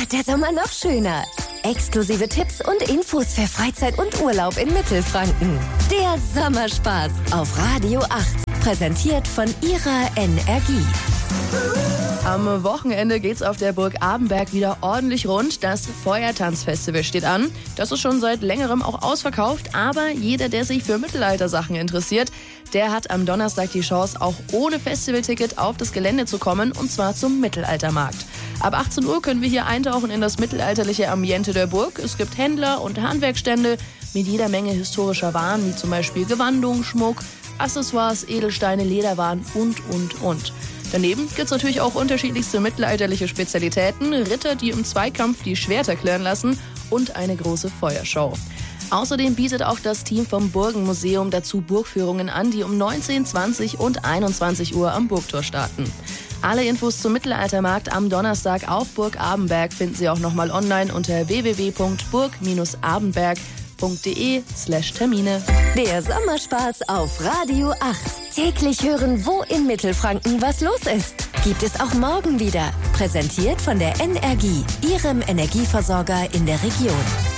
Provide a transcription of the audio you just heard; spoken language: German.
wird der Sommer noch schöner. Exklusive Tipps und Infos für Freizeit und Urlaub in Mittelfranken. Der Sommerspaß auf Radio 8. Präsentiert von Ihrer Energie. Am Wochenende geht's auf der Burg Abenberg wieder ordentlich rund. Das Feuertanzfestival steht an. Das ist schon seit längerem auch ausverkauft. Aber jeder, der sich für Mittelaltersachen interessiert, der hat am Donnerstag die Chance, auch ohne Festivalticket auf das Gelände zu kommen. Und zwar zum Mittelaltermarkt. Ab 18 Uhr können wir hier eintauchen in das mittelalterliche Ambiente der Burg. Es gibt Händler und Handwerkstände mit jeder Menge historischer Waren, wie zum Beispiel Gewandung, Schmuck, Accessoires, Edelsteine, Lederwaren und. Daneben gibt's natürlich auch unterschiedlichste mittelalterliche Spezialitäten, Ritter, die im Zweikampf die Schwerter klirren lassen und eine große Feuershow. Außerdem bietet auch das Team vom Burgenmuseum dazu Burgführungen an, die um 19, 20 und 21 Uhr am Burgtor starten. Alle Infos zum Mittelaltermarkt am Donnerstag auf Burg Abenberg finden Sie auch nochmal online unter www.burg-abenberg.de/Termine. Der Sommerspaß auf Radio 8. Täglich hören, wo in Mittelfranken was los ist. Gibt es auch morgen wieder. Präsentiert von der Energie, Ihrem Energieversorger in der Region.